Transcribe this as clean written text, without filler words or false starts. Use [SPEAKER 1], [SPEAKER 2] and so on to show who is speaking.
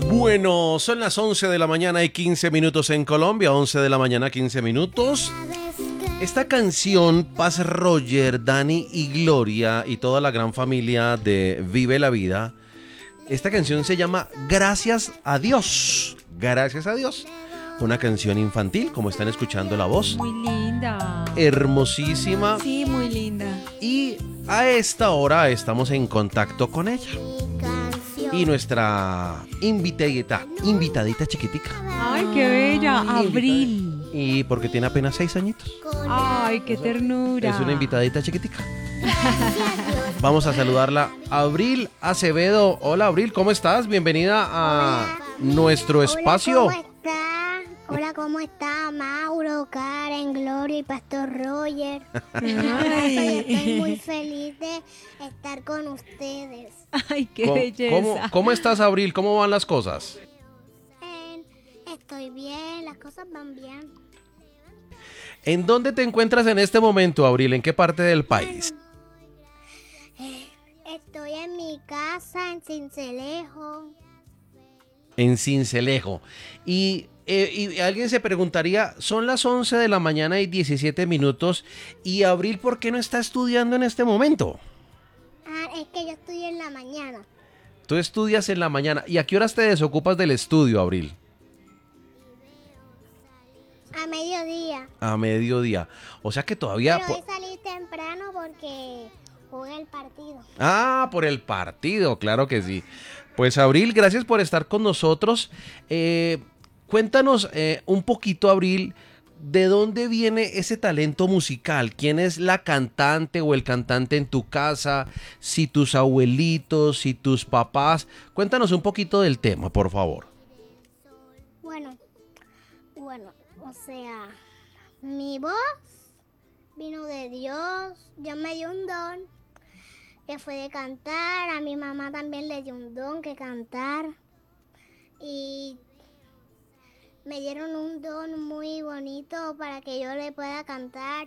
[SPEAKER 1] Bueno, son las 11 de la mañana y 15 minutos en Colombia, 11 de la mañana 15 minutos. Esta canción, Paz Roger, Dani y Gloria y toda la gran familia de Vive la Vida, esta canción se llama Gracias a Dios. Gracias a Dios. Una canción infantil, como están escuchando la voz.
[SPEAKER 2] Muy linda.
[SPEAKER 1] Hermosísima.
[SPEAKER 2] Sí, muy linda.
[SPEAKER 1] Y a esta hora estamos en contacto con ella. Y nuestra invitadita chiquitica.
[SPEAKER 2] Ay, qué bella. Abril.
[SPEAKER 1] Y porque tiene apenas 6 añitos.
[SPEAKER 2] Ay, qué ternura.
[SPEAKER 1] Es una invitadita chiquitica. Vamos a saludarla. Abril Acevedo. Hola, Abril, ¿cómo estás? Bienvenida a nuestro espacio.
[SPEAKER 3] ¿Cómo está? Hola, ¿cómo está? Mauro, Karen, Gloria y Pastor Roger. Estoy muy feliz de estar con ustedes.
[SPEAKER 2] Ay, qué belleza.
[SPEAKER 1] ¿Cómo estás, Abril? ¿Cómo van las cosas?
[SPEAKER 3] Estoy bien, las cosas van bien.
[SPEAKER 1] ¿En dónde te encuentras en este momento, Abril? ¿En qué parte del país?
[SPEAKER 3] Estoy en mi casa, en Sincelejo.
[SPEAKER 1] En Sincelejo. Y alguien se preguntaría, son las 11 de la mañana y 17 minutos, ¿y Abril por qué no está estudiando en este momento?
[SPEAKER 3] Es que yo estudio en la mañana.
[SPEAKER 1] Tú estudias en la mañana. ¿Y a qué horas te desocupas del estudio, Abril?
[SPEAKER 3] A mediodía.
[SPEAKER 1] A mediodía. O sea que todavía...
[SPEAKER 3] Pero hoy salí temprano porque jugué el partido.
[SPEAKER 1] Ah, por el partido, claro que sí. Pues Abril, gracias por estar con nosotros. Cuéntanos un poquito, Abril, ¿de dónde viene ese talento musical? ¿Quién es la cantante o el cantante en tu casa? Si tus abuelitos, si tus papás. Cuéntanos un poquito del tema, por favor.
[SPEAKER 3] Bueno, o sea, mi voz vino de Dios. Dios me dio un don que fue de cantar. A mi mamá también le dio un don que cantar. Y me dieron un don muy bonito para que yo le pueda cantar